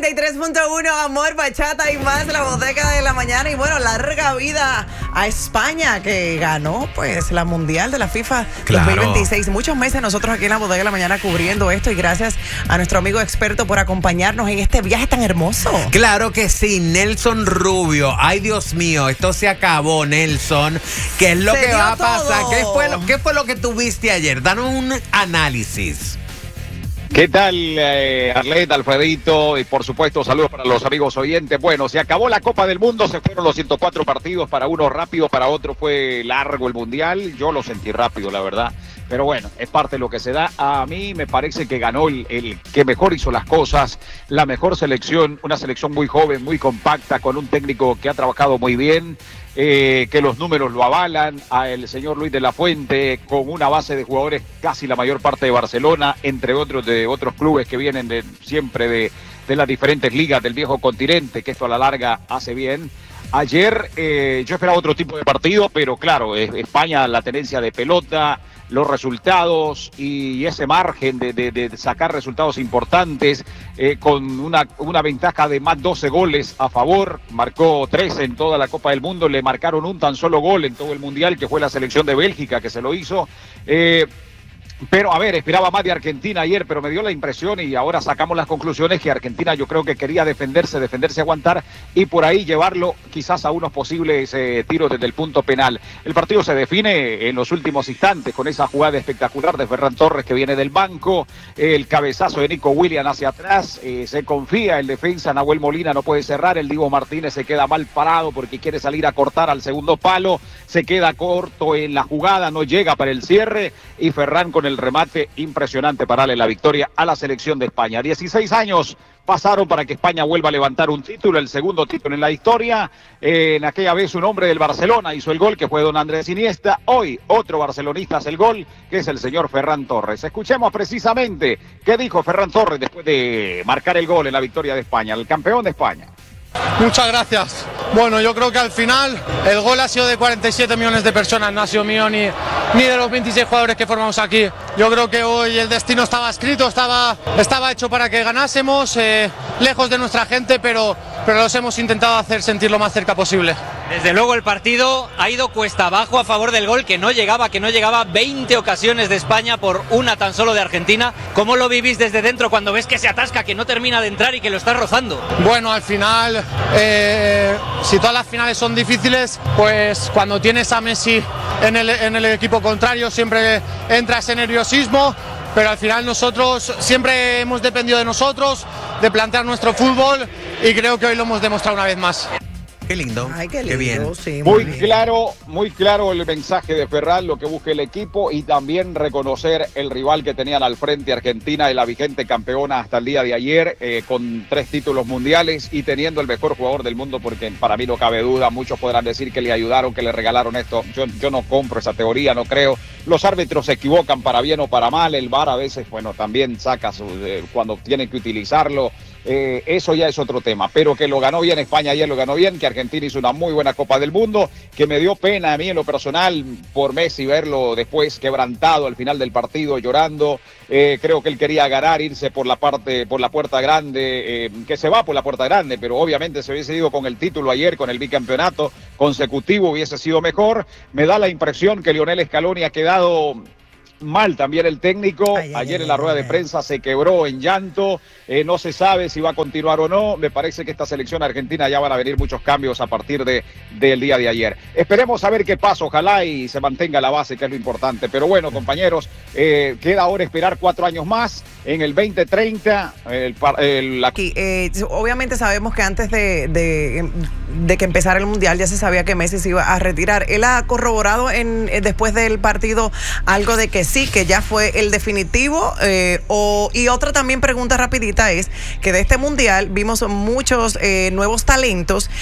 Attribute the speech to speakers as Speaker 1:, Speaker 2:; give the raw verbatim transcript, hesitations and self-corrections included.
Speaker 1: noventa y tres punto uno, amor, bachata y más, la bodega de la mañana. Y bueno, larga vida a España, que ganó pues la Mundial de la FIFA
Speaker 2: Claro.
Speaker 1: dos mil veintiséis. Muchos meses nosotros aquí en la bodega de la mañana cubriendo esto, y gracias a nuestro amigo experto por acompañarnos en este viaje tan hermoso.
Speaker 2: Claro que sí, Nelson Rubio. Ay, Dios mío, esto se acabó, Nelson. ¿Qué es lo
Speaker 1: Se
Speaker 2: que
Speaker 1: dio
Speaker 2: va a pasar?
Speaker 1: todo.
Speaker 2: ¿Qué fue lo, qué fue lo que tuviste ayer? Danos un análisis.
Speaker 3: ¿Qué tal, eh, Arleta, Alfredito? Y por supuesto, saludos para los amigos oyentes. Bueno, se acabó la Copa del Mundo, se fueron los ciento cuatro partidos, para uno rápido, para otro fue largo el Mundial. Yo lo sentí rápido, la verdad. Pero bueno, es parte de lo que se da. A mí me parece que ganó el, el que mejor hizo las cosas, la mejor selección, una selección muy joven, muy compacta, con un técnico que ha trabajado muy bien. Eh, que los números lo avalan, a el señor Luis de la Fuente, con una base de jugadores casi la mayor parte de Barcelona, entre otros de otros clubes que vienen de, siempre de, de las diferentes ligas del viejo continente, que esto a la larga hace bien. Ayer eh, yo esperaba otro tipo de partido, pero claro, eh, España la tenencia de pelota, los resultados y ese margen de, de, de sacar resultados importantes, eh, con una, una ventaja de más doce goles a favor, marcó trece en toda la Copa del Mundo, le marcaron un tan solo gol en todo el Mundial, que fue la selección de Bélgica que se lo hizo. Eh, Pero, a ver, esperaba más de Argentina ayer, pero me dio la impresión, y ahora sacamos las conclusiones, que Argentina yo creo que quería defenderse, defenderse, aguantar, y por ahí llevarlo quizás a unos posibles eh, tiros desde el punto penal. El partido se define en los últimos instantes con esa jugada espectacular de Ferran Torres, que viene del banco, el cabezazo de Nico Williams hacia atrás, eh, se confía el defensa, Nahuel Molina no puede cerrar, el Diego Martínez se queda mal parado porque quiere salir a cortar al segundo palo, se queda corto en la jugada, no llega para el cierre, y Ferran con el remate impresionante para darle la victoria a la selección de España. dieciséis años pasaron para que España vuelva a levantar un título, el segundo título en la historia. Eh, en aquella vez un hombre del Barcelona hizo el gol, que fue don Andrés Iniesta. Hoy otro barcelonista hace el gol, que es el señor Ferran Torres. Escuchemos precisamente qué dijo Ferran Torres después de marcar el gol en la victoria de España, el campeón de España.
Speaker 4: Muchas gracias. Bueno, yo creo que al final el gol ha sido de cuarenta y siete millones de personas, no ha sido mío ni, ni de los veintiséis jugadores que formamos aquí. Yo creo que hoy el destino estaba escrito, estaba, estaba hecho para que ganásemos, eh, lejos de nuestra gente, pero, pero los hemos intentado hacer sentir lo más cerca posible.
Speaker 5: Desde luego el partido ha ido cuesta abajo a favor del gol, que no llegaba, que no llegaba. veinte ocasiones de España por una tan solo de Argentina. ¿Cómo lo vivís desde dentro cuando ves que se atasca, que no termina de entrar y que lo está rozando?
Speaker 4: Bueno, al final, eh, si todas las finales son difíciles, pues cuando tienes a Messi en el, en el equipo contrario siempre entra ese nerviosismo, pero al final nosotros siempre hemos dependido de nosotros, de plantear nuestro fútbol, y creo que hoy lo hemos demostrado una vez más.
Speaker 2: Qué lindo.
Speaker 1: Ay, qué lindo,
Speaker 2: Qué bien.
Speaker 1: sí, muy
Speaker 3: Muy
Speaker 1: bien.
Speaker 3: claro, muy claro el mensaje de Ferran, lo que busca el equipo, y también reconocer el rival que tenían al frente, Argentina, y la vigente campeona hasta el día de ayer, eh, con tres títulos mundiales y teniendo el mejor jugador del mundo, porque para mí no cabe duda. Muchos podrán decir que le ayudaron, que le regalaron esto. Yo, yo no compro esa teoría, no creo. Los árbitros se equivocan para bien o para mal. El V A R a veces, bueno, también saca su, eh, cuando tienen que utilizarlo. Eh, eso ya es otro tema, pero que lo ganó bien España ayer, lo ganó bien, que Argentina hizo una muy buena Copa del Mundo, que me dio pena a mí en lo personal por Messi verlo después quebrantado al final del partido, llorando. Eh, creo que él quería ganar, irse por la parte, por la puerta grande, eh, que se va por la puerta grande, pero obviamente se hubiese ido con el título ayer, con el bicampeonato consecutivo, hubiese sido mejor. Me da la impresión que Lionel Scaloni ha quedado mal también, el técnico.
Speaker 1: Ay, ay,
Speaker 3: ayer
Speaker 1: ay,
Speaker 3: en la rueda
Speaker 1: ay,
Speaker 3: de
Speaker 1: ay.
Speaker 3: prensa se quebró en llanto, eh, no se sabe si va a continuar o no. Me parece que esta selección argentina ya van a venir muchos cambios a partir de, del día de ayer. Esperemos a ver qué pasa, ojalá y se mantenga la base, que es lo importante. Pero bueno, compañeros, eh, queda ahora esperar cuatro años más en el veinte treinta. El, el, la...
Speaker 1: Aquí, eh, obviamente sabemos que antes de, de, de que empezara el Mundial ya se sabía que Messi se iba a retirar. Él ha corroborado en, eh, después del partido algo de que sí, que ya fue el definitivo. Eh, o, y otra también pregunta rapidita es que de este Mundial vimos muchos eh, nuevos talentos